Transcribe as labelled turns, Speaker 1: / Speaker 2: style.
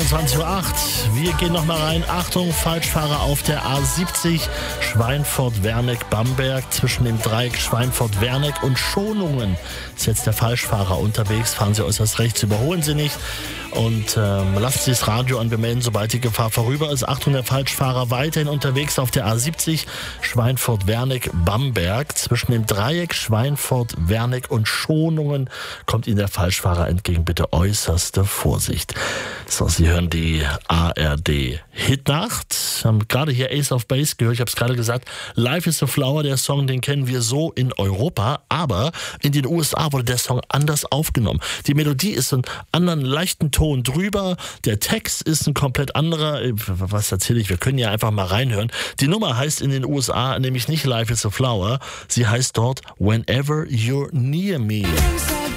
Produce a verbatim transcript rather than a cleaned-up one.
Speaker 1: einundzwanzig Uhr acht. Wir gehen noch mal rein. Achtung, Falschfahrer auf der A siebzig. Schweinfurt-Werneck-Bamberg. Zwischen dem Dreieck Schweinfurt-Werneck und Schonungen ist jetzt der Falschfahrer unterwegs. Fahren Sie äußerst rechts, überholen Sie nicht. Und ähm, lassen Sie das Radio an, bemelden, sobald die Gefahr vorüber ist. Achtung, der Falschfahrer weiterhin unterwegs auf der A siebzig. Schweinfurt-Werneck-Bamberg. Zwischen dem Dreieck Schweinfurt-Werneck und Schonungen kommt Ihnen der Falschfahrer entgegen. Bitte äußerste Vorsicht. So, Sie hören die A R D Hitnacht. Wir haben gerade hier Ace of Base gehört. Ich habe es gerade gesagt. Life is a Flower, der Song, den kennen wir so in Europa. Aber in den U S A wurde der Song anders aufgenommen. Die Melodie ist einen anderen leichten Ton drüber. Der Text ist ein komplett anderer. Was erzähle ich? Wir können ja einfach mal reinhören. Die Nummer heißt in den U S A nämlich nicht Life is a Flower. Sie heißt dort Whenever You're Near Me.